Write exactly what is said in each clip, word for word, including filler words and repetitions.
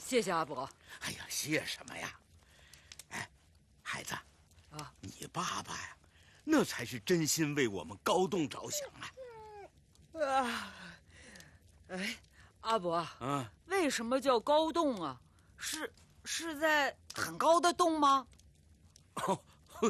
谢谢阿伯。 哎呀，谢什么呀？哎，孩子，啊，你爸爸呀，那才是真心为我们高栋着想啊！ 啊，哎，阿伯， 嗯， 为什么叫高洞啊？是是在很高的洞吗？ 哦，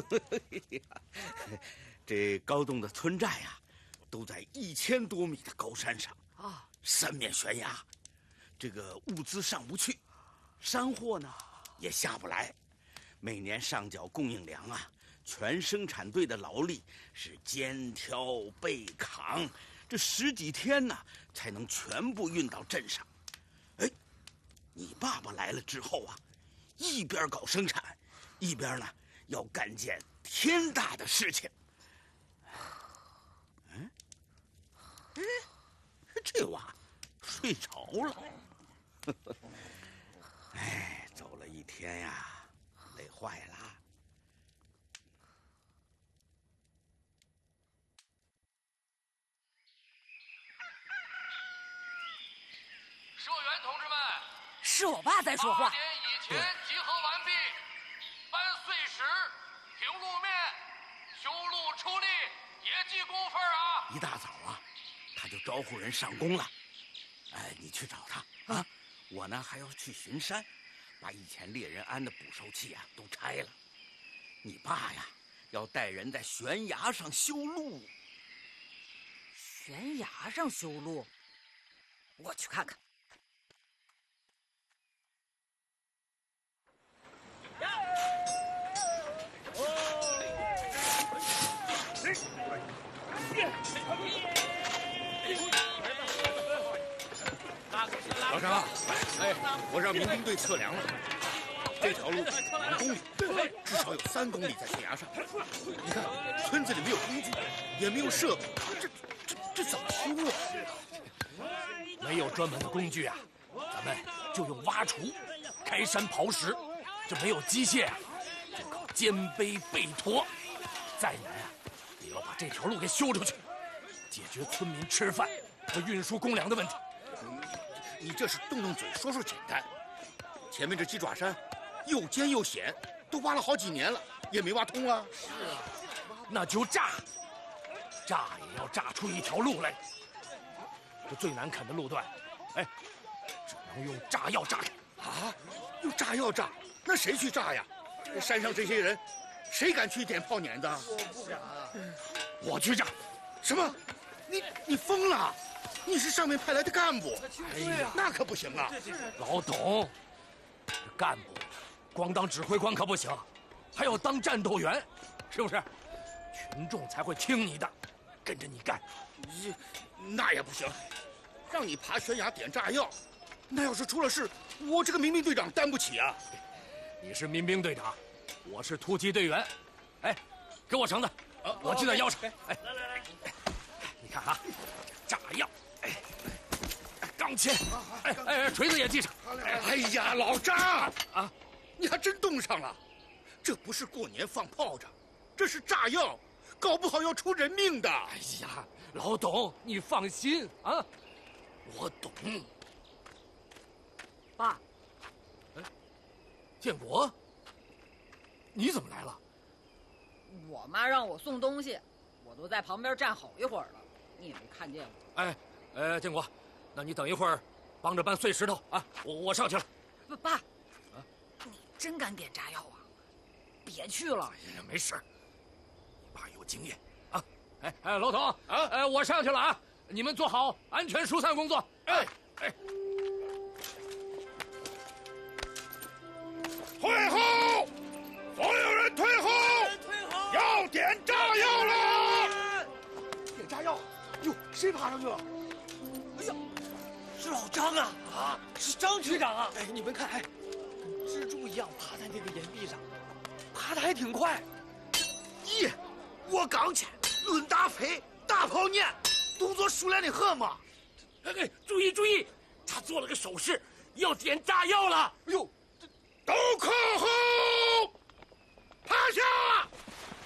这高洞的村寨呀，都在一千多米的高山上啊，三面悬崖，这个物资上不去，山货呢也下不来，每年上缴供应粮啊，全生产队的劳力是肩挑背扛，这十几天呢才能全部运到镇上。哎，你爸爸来了之后啊，一边搞生产，一边呢要干件天大的事情。嗯，哎，这娃睡着了。哎，走了一天呀，累坏了。 社员同志们， 是我爸在说话。 八点以前集合完毕，搬碎石、平路面、修路出力，也记工分啊！ 一大早啊，他就招呼人上工了。哎，你去找他啊！我呢还要去巡山，把以前猎人安的捕兽器啊都拆了。你爸呀，要带人在悬崖上修路。 悬崖上修路，我去看看。 老张，哎，我让民兵队测量了，这条路两公里，至少有三公里在悬崖上。你看，村子里没有工具，也没有设备，这这这怎么修啊？ 没有专门的工具啊，咱们就用挖锄、开山刨石。这没有机械啊，就靠肩背背驮。再难啊，也要把这条路给修出去，解决村民吃饭和运输公粮的问题。 你这是动动嘴说说简单，前面这鸡爪山又尖又险，都挖了好几年了，也没挖通啊。 是啊，那就炸，炸也要炸出一条路来。这最难啃的路段，哎，只能用炸药炸开。 啊，用炸药炸？那谁去炸呀？这山上这些人，谁敢去点炮碾的？ 我不敢，我去炸。 什么？你你疯了？你是上面派来的干部， 哎呀， 那可不行啊！ 老董，干部光当指挥官可不行，还要当战斗员，是不是？群众才会听你的，跟着你干。 这那也不行，让你爬悬崖点炸药，那要是出了事，我这个民兵队长担不起啊！ 你是民兵队长，我是突击队员。哎，给我绳子，我系在腰上。哎，来来来，你看啊，炸药。哎，钢钎，哎哎，锤子也系上。 哎呀，老张啊，你还真冻上了。这不是过年放炮仗，这是炸药，搞不好要出人命的。 哎呀，老董，你放心啊，我懂。 爸， 哎，建国，你怎么来了？ 我妈让我送东西，我都在旁边站好一会儿了，你也没看见我。 哎。呃，建国，那你等一会儿，帮着搬碎石头啊！我我上去了。 不，爸，啊，你真敢点炸药啊？别去了。 哎呀，没事，你爸有经验啊。哎哎，老董啊， 哎，我上去了啊！你们做好安全疏散工作。哎哎， 退后！所有人退后！ 退后！ 要点炸药了！ 点炸药！哟，谁爬上去了？哎呀，是老张啊！啊，是张局长啊！哎，你们看，哎，跟蜘蛛一样爬在那个岩壁上，爬得还挺快。 咦，我刚去，论打飞，大炮念，动作熟练的很嘛。 哎哎，注意注意，他做了个手势，要点炸药了。 哎呦，都靠后！